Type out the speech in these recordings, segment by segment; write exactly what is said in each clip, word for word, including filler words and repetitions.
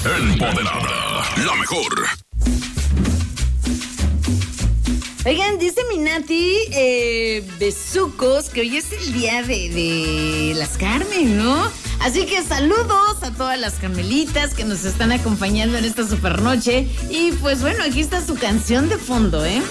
Empoderada, la mejor. Oigan, dice Minati eh, Besucos que hoy es el día de, de las Carmen, ¿no? Así que saludos a todas las carmelitas que nos están acompañando en esta super noche. Y pues bueno, aquí está su canción de fondo, ¿eh?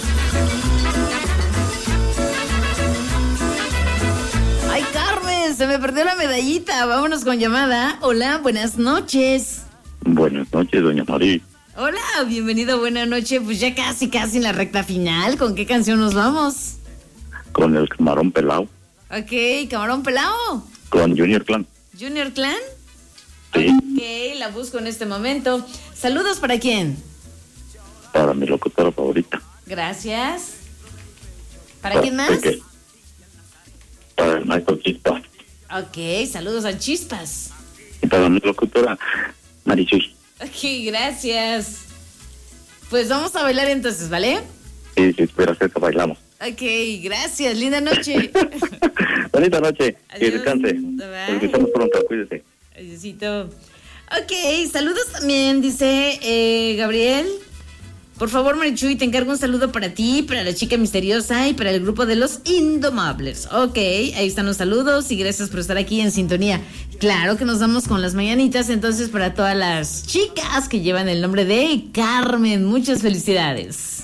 Ay, Carmen, se me perdió la medallita. Vámonos con llamada. Hola, buenas noches. Buenas noches, doña María. Hola, bienvenido, buena noche. Pues ya casi, casi en la recta final. ¿Con qué canción nos vamos? Con el Camarón Pelao. Ok, Camarón Pelao. Con Junior Clan. ¿Junior Clan? Sí. Ok, la busco en este momento. ¿Saludos para quién? Para mi locutora favorita. Gracias. ¿Para, ¿Para quién más? qué? Para el maestro Chispas. Ok, saludos a Chispas. Y para mi locutora Marichuy. Ok, gracias. Pues vamos a bailar entonces, ¿vale? Sí, sí, espero hacer que bailamos. Ok, gracias, linda noche. Bonita noche, que Adiós. descanse. Bye. Nos vemos pronto, cuídese. Adiósito. Ok, saludos también, dice eh, Gabriel. Por favor, Marichuy, te encargo un saludo para ti, para la chica misteriosa y para el grupo de los Indomables. Ok, ahí están los saludos y gracias por estar aquí en sintonía. Claro que nos vamos con las mañanitas, entonces para todas las chicas que llevan el nombre de Carmen, muchas felicidades.